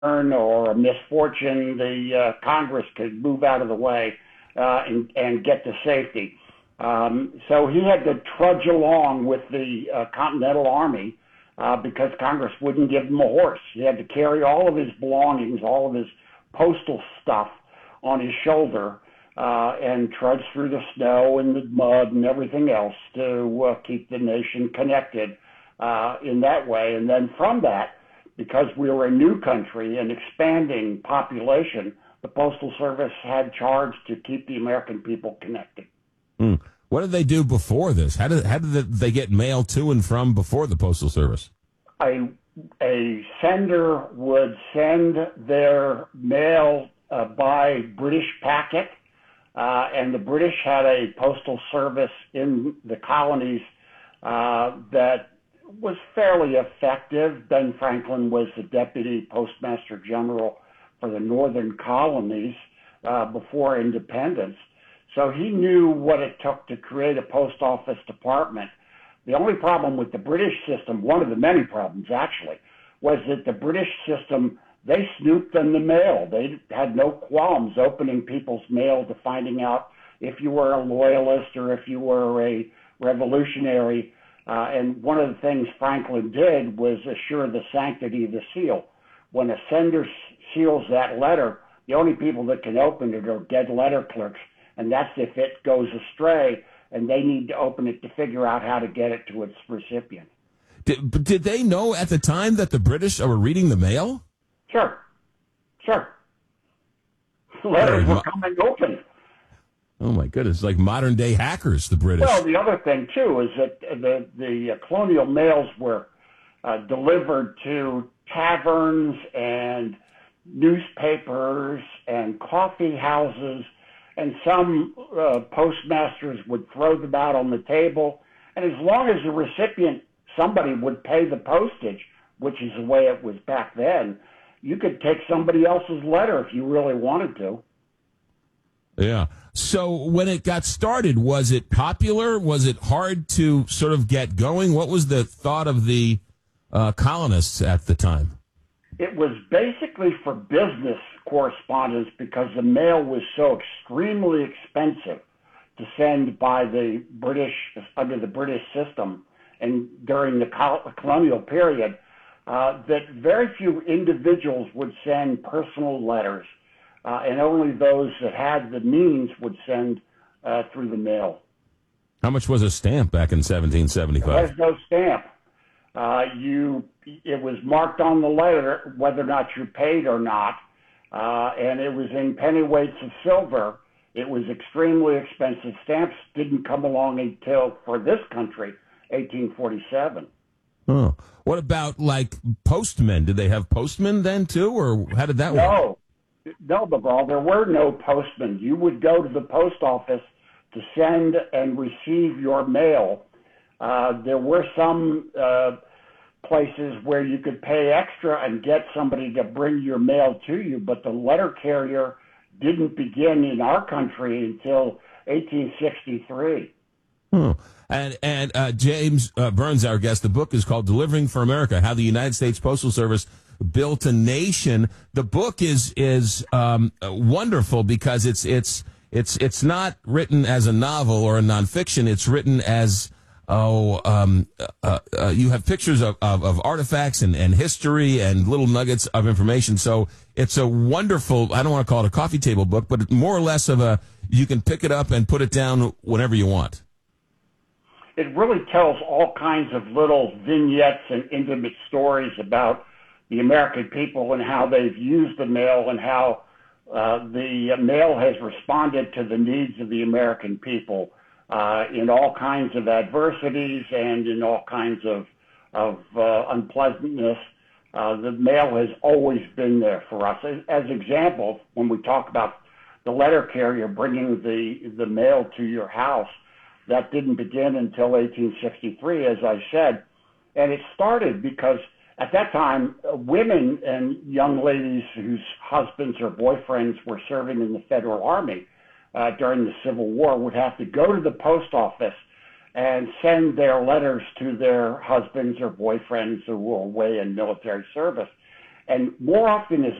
or a misfortune, the Congress could move out of the way and get to safety. So he had to trudge along with the Continental Army because Congress wouldn't give him a horse. He had to carry all of his belongings, all of his postal stuff on his shoulder and trudge through the snow and the mud and everything else to keep the nation connected in that way. And then from that, because we were a new country and expanding population, the Postal Service had charge to keep the American people connected. What did they do before this? How did they get mail to and from before the Postal Service? A sender would send their mail by British packet, and the British had a postal service in the colonies that was fairly effective. Ben Franklin was the deputy postmaster general for the northern colonies before independence. So he knew what it took to create a post office department. The only problem with the British system, one of the many problems actually, was that the British system, they snooped in the mail. They had no qualms opening people's mail to finding out if you were a loyalist or if you were a revolutionary. And one of the things Franklin did was assure the sanctity of the seal. When a sender seals that letter, the only people that can open it are dead letter clerks. And that's if it goes astray and they need to open it to figure out how to get it to its recipient. Did they know at the time that the British were reading the mail? Sure. Letters were coming open. Oh, my goodness. Like modern day hackers, the British. Well, the other thing, too, is that the colonial mails were delivered to taverns and newspapers and coffee houses, and some postmasters would throw them out on the table. And as long as the recipient, somebody would pay the postage, which is the way it was back then, you could take somebody else's letter if you really wanted to. Yeah. So when it got started, was it popular? Was it hard to sort of get going? What was the thought of the colonists at the time? It was basically for business correspondence because the mail was so extremely expensive to send by the British, under the British system and during the colonial period, that very few individuals would send personal letters, and only those that had the means would send through the mail. How much was a stamp back in 1775? There was no stamp. It was marked on the letter whether or not you paid or not, and it was in pennyweights of silver. It was extremely expensive. Stamps didn't come along until, for this country, 1847. Oh. What about, like, postmen? Did they have postmen then, too, or how did that work? No, Baval, there were no postmen. You would go to the post office to send and receive your mail. There were some places where you could pay extra and get somebody to bring your mail to you, but the letter carrier didn't begin in our country until 1863. And James Burns, our guest, the book is called Delivering for America, How the United States Postal Service Built a Nation. The book is wonderful because it's not written as a novel or a nonfiction. It's written as you have pictures of artifacts and history and little nuggets of information. So it's a wonderful, I don't want to call it a coffee table book, but more or less you can pick it up and put it down whenever you want. It really tells all kinds of little vignettes and intimate stories about the American people and how they've used the mail and how the mail has responded to the needs of the American people in all kinds of adversities and in all kinds of unpleasantness. The mail has always been there for us. As example, when we talk about the letter carrier bringing the mail to your house, that didn't begin until 1863, as I said. And it started because at that time, women and young ladies whose husbands or boyfriends were serving in the Federal Army during the Civil War would have to go to the post office and send their letters to their husbands or boyfriends who were away in military service. And more often